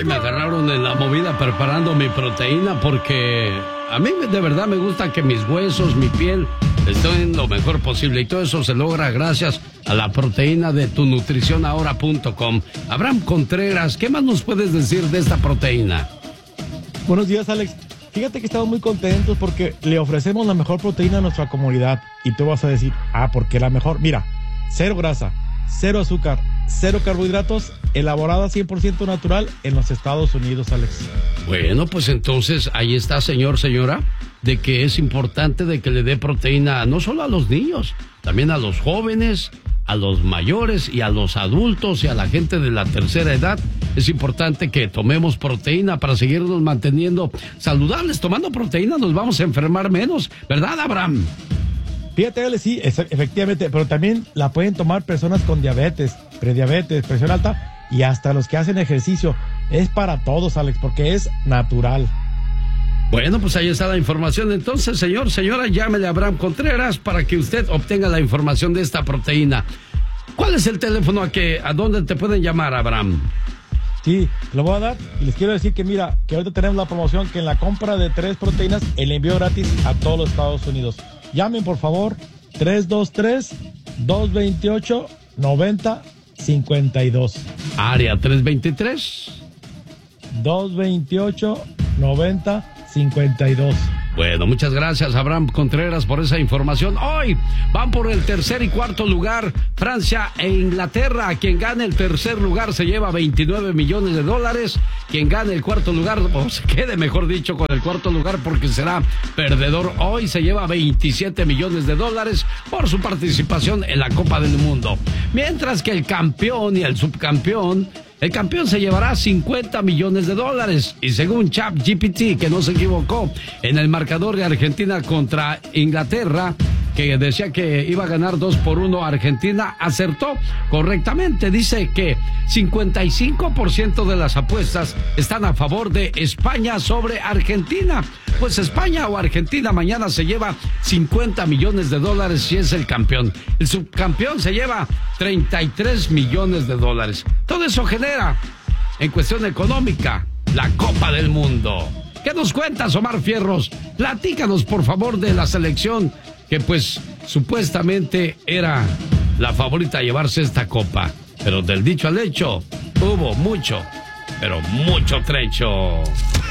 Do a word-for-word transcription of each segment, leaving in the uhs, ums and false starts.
Ay, me agarraron en la movida preparando mi proteína porque a mí de verdad me gusta que mis huesos, mi piel estén lo mejor posible y todo eso se logra gracias a la proteína de tu nutrición ahora punto com. Abraham Contreras, ¿qué más nos puedes decir de esta proteína? Buenos días, Alex. Fíjate que estamos muy contentos porque le ofrecemos la mejor proteína a nuestra comunidad y tú vas a decir, ah, ¿por qué la mejor? Mira, cero grasa, cero azúcar, cero carbohidratos, elaborada cien por ciento natural en los Estados Unidos, Alex. Bueno, pues entonces ahí está, señor, señora, de que es importante de que le dé proteína no solo a los niños, también a los jóvenes, a los mayores y a los adultos y a la gente de la tercera edad. Es importante que tomemos proteína para seguirnos manteniendo saludables. Tomando proteína nos vamos a enfermar menos, ¿verdad, Abraham? Fíjate, Ale, sí, es, efectivamente, pero también la pueden tomar personas con diabetes, prediabetes, presión alta y hasta los que hacen ejercicio. Es para todos, Alex, porque es natural. Bueno, pues ahí está la información. Entonces, señor, señora, llámele a Abraham Contreras para que usted obtenga la información de esta proteína. ¿Cuál es el teléfono a que a dónde te pueden llamar, Abraham? Sí, lo voy a dar y les quiero decir que mira, que ahorita tenemos la promoción que en la compra de tres proteínas, el envío gratis a todos los Estados Unidos. Llamen, por favor, tres dos tres, dos dos ocho, nueve cero cinco dos. Área tres dos tres. dos dos ocho, nueve cero cinco dos. Bueno, muchas gracias, Abraham Contreras, por esa información. Hoy van por el tercer y cuarto lugar Francia e Inglaterra. Quien gane el tercer lugar se lleva veintinueve millones de dólares. Quien gane el cuarto lugar, o se quede mejor dicho con el cuarto lugar porque será perdedor hoy, se lleva veintisiete millones de dólares por su participación en la Copa del Mundo. Mientras que el campeón y el subcampeón, el campeón se llevará cincuenta millones de dólares. Y según ChatGPT, que no se equivocó en el marcador de Argentina contra Inglaterra, que decía que iba a ganar dos por uno Argentina, acertó correctamente. Dice que cincuenta y cinco por ciento de las apuestas están a favor de España sobre Argentina. Pues España o Argentina mañana se lleva cincuenta millones de dólares si es el campeón. El subcampeón se lleva treinta y tres millones de dólares. Todo eso genera, en cuestión económica, la Copa del Mundo. ¿Qué nos cuentas, Omar Fierros? Platícanos, por favor, de la selección que, pues, supuestamente era la favorita a llevarse esta copa. Pero del dicho al hecho, hubo mucho, pero mucho trecho.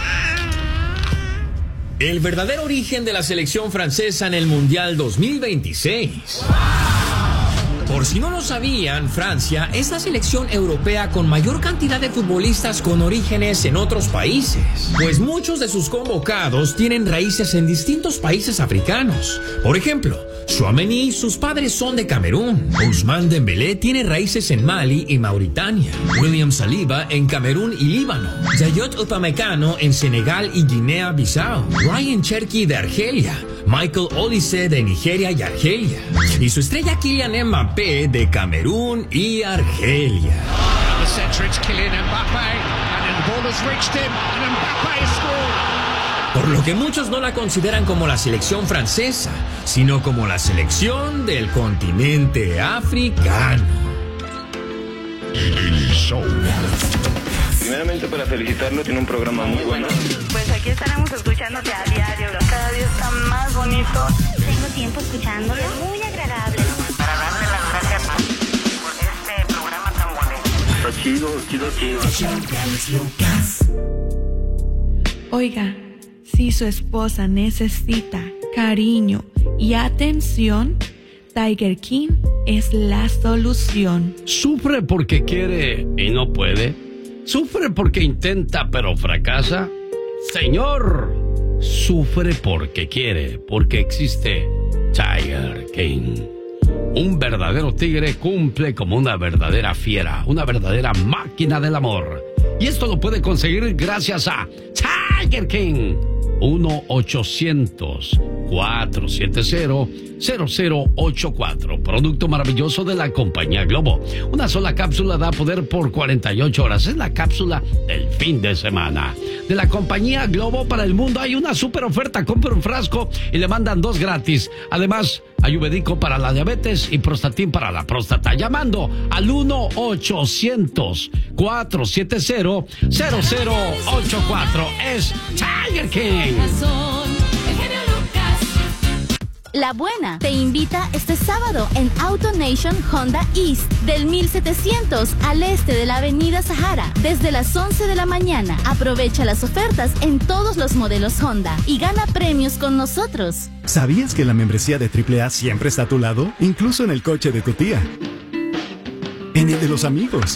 El verdadero origen de la selección francesa en el Mundial dos mil veintiséis. Por si no lo sabían, Francia es la selección europea con mayor cantidad de futbolistas con orígenes en otros países, pues muchos de sus convocados tienen raíces en distintos países africanos. Por ejemplo, Tchouaméni, sus padres son de Camerún. Ousmane Dembélé tiene raíces en Mali y Mauritania. William Saliba en Camerún y Líbano. Yayot Upamecano en Senegal y Guinea-Bissau. Ryan Cherki de Argelia. Michael Olise de Nigeria y Argelia. Y su estrella Kylian Mbappé de Camerún y Argelia. Por lo que muchos no la consideran como la selección francesa, sino como la selección del continente africano. Primeramente para felicitarlo, tiene un programa muy bueno. Pues aquí estaremos escuchándote a diario, cada día está más bonito. Tengo tiempo escuchándolo, muy agradable. Para darle las gracias por este programa tan bonito. Está chido, chido, chido. Oiga, si su esposa necesita cariño y atención, Tiger King es la solución. ¿Sufre porque quiere y no puede? ¿Sufre porque intenta pero fracasa? Señor, sufre porque quiere, porque existe Tiger King. Un verdadero tigre cumple como una verdadera fiera, una verdadera máquina del amor. Y esto lo puede conseguir gracias a Tiger King. uno ochocientos, cuatrocientos setenta, cero cero ocho cuatro. Producto maravilloso de la compañía Globo. Una sola cápsula da poder por cuarenta y ocho horas. Es la cápsula del fin de semana. De la compañía Globo para el mundo hay una super oferta. Compra un frasco y le mandan dos gratis. Además, ayurvédico para la diabetes y Prostatin para la próstata. Llamando al uno ochocientos, cuatrocientos setenta, cero cero ocho cuatro. Es Tiger King. La Buena te invita este sábado en Auto Nation Honda East del mil setecientos al este de la Avenida Sahara desde las once de la mañana. Aprovecha las ofertas en todos los modelos Honda y gana premios con nosotros. ¿Sabías que la membresía de triple A siempre está a tu lado? Incluso en el coche de tu tía, en el de los amigos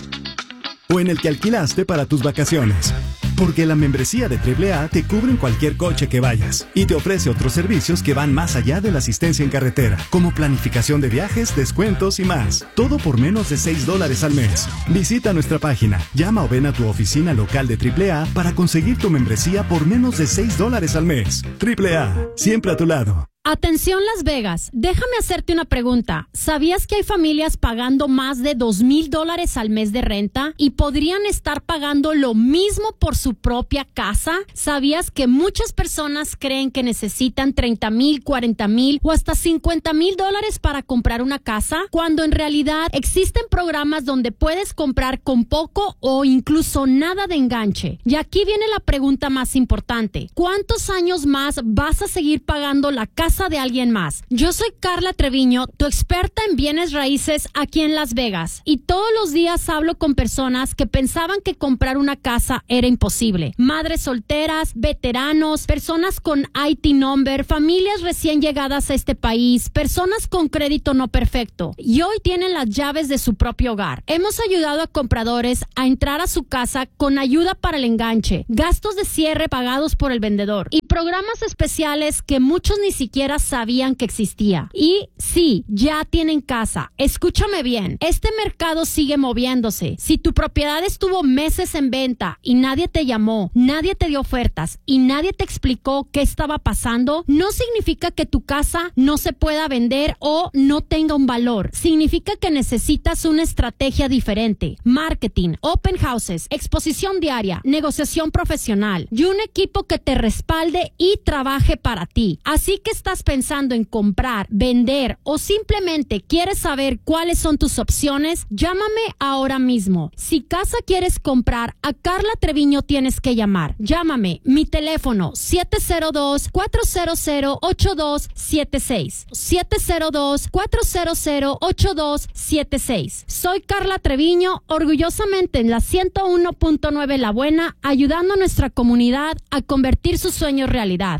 o en el que alquilaste para tus vacaciones. Porque la membresía de triple A te cubre en cualquier coche que vayas y te ofrece otros servicios que van más allá de la asistencia en carretera, como planificación de viajes, descuentos y más. Todo por menos de seis dólares al mes. Visita nuestra página, llama o ven a tu oficina local de triple A para conseguir tu membresía por menos de seis dólares al mes. triple A, siempre a tu lado. Atención Las Vegas, déjame hacerte una pregunta. ¿Sabías que hay familias pagando más de dos mil dólares al mes de renta y podrían estar pagando lo mismo por su propia casa? ¿Sabías que muchas personas creen que necesitan treinta mil, cuarenta mil o hasta cincuenta mil dólares para comprar una casa? Cuando en realidad existen programas donde puedes comprar con poco o incluso nada de enganche. Y aquí viene la pregunta más importante. ¿Cuántos años más vas a seguir pagando la casa de alguien más? Yo soy Carla Treviño, tu experta en bienes raíces aquí en Las Vegas, y todos los días hablo con personas que pensaban que comprar una casa era imposible. Madres solteras, veteranos, personas con I T number, familias recién llegadas a este país, personas con crédito no perfecto, y hoy tienen las llaves de su propio hogar. Hemos ayudado a compradores a entrar a su casa con ayuda para el enganche, gastos de cierre pagados por el vendedor y programas especiales que muchos ni siquiera sabían que existía. Y sí, ya tienen casa. Escúchame bien, este mercado sigue moviéndose. Si tu propiedad estuvo meses en venta y nadie te llamó, nadie te dio ofertas y nadie te explicó qué estaba pasando, no significa que tu casa no se pueda vender o no tenga un valor. Significa que necesitas una estrategia diferente. Marketing, open houses, exposición diaria, negociación profesional y un equipo que te respalde y trabaje para ti. Así que estás pensando en comprar, vender o simplemente quieres saber cuáles son tus opciones, llámame ahora mismo. Si casa quieres comprar, a Carla Treviño tienes que llamar. Llámame, mi teléfono siete cero dos, cuatro cero cero, ocho dos siete seis. siete cero dos, cuatro cero cero, ocho dos siete seis. Soy Carla Treviño, orgullosamente en la ciento uno punto nueve La Buena, ayudando a nuestra comunidad a convertir sus sueños realidad.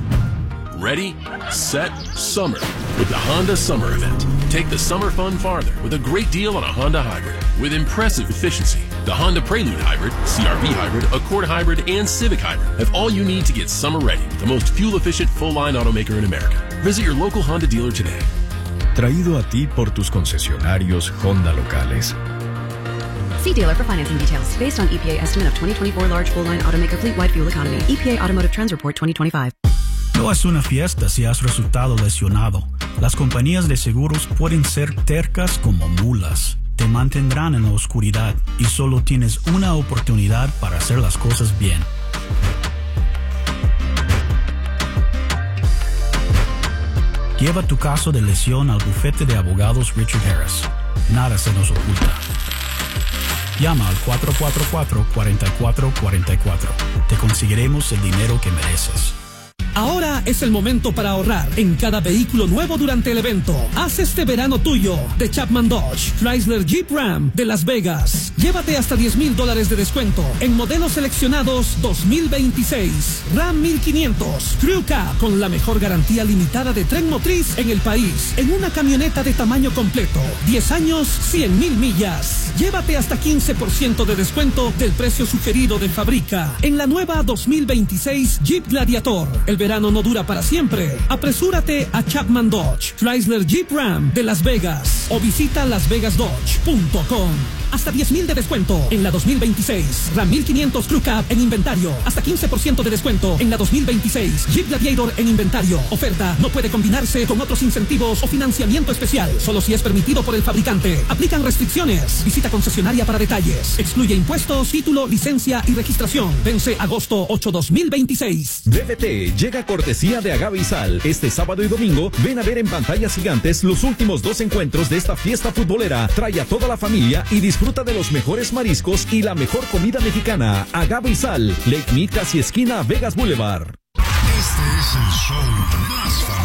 Ready, set, summer with the Honda Summer Event. Take the summer fun farther with a great deal on a Honda Hybrid with impressive efficiency. The Honda Prelude Hybrid, C R V Hybrid, Accord Hybrid, and Civic Hybrid have all you need to get summer ready with the most fuel-efficient full-line automaker in America. Visit your local Honda dealer today. Traído a ti por tus concesionarios Honda locales. See dealer for financing details. Based on E P A estimate of twenty twenty-four large full-line automaker fleet-wide fuel economy. E P A Automotive Trends Report twenty twenty-five. No es una fiesta si has resultado lesionado. Las compañías de seguros pueden ser tercas como mulas. Te mantendrán en la oscuridad y solo tienes una oportunidad para hacer las cosas bien. Lleva tu caso de lesión al bufete de abogados Richard Harris. Nada se nos oculta. Llama al cuatro cuatro cuatro, cuatro cuatro cuatro cuatro. Te conseguiremos el dinero que mereces. Ahora es el momento para ahorrar en cada vehículo nuevo durante el evento. Haz este verano tuyo de Chapman Dodge Chrysler Jeep Ram de Las Vegas. Llévate hasta diez mil dólares de descuento en modelos seleccionados dos mil veintiséis. Ram mil quinientos Crew Cab con la mejor garantía limitada de tren motriz en el país. En una camioneta de tamaño completo. diez años, cien mil millas. Llévate hasta quince por ciento de descuento del precio sugerido de fábrica en la nueva dos mil veintiséis Jeep Gladiator. El verano no dura para siempre. Apresúrate a Chapman Dodge Chrysler Jeep Ram de Las Vegas o visita las vegas dodge punto com. Hasta diez mil de de descuento en la dos mil veintiséis. RAM mil quinientos Crew Cab en inventario. Hasta quince por ciento de descuento en la dos mil veintiséis. Jeep Gladiator en inventario. Oferta no puede combinarse con otros incentivos o financiamiento especial. Solo si es permitido por el fabricante. Aplican restricciones. Visita concesionaria para detalles. Excluye impuestos, título, licencia y registración. Vence agosto ocho, dos mil veintiséis. D V T llega a cortesía de Agave y Sal. Este sábado y domingo ven a ver en pantallas gigantes los últimos dos encuentros de esta fiesta futbolera. Trae a toda la familia y disfruta de los mejores mariscos y la mejor comida mexicana. Agave y Sal, Lake Mead, casi esquina Vegas Boulevard. Este es el show más famoso.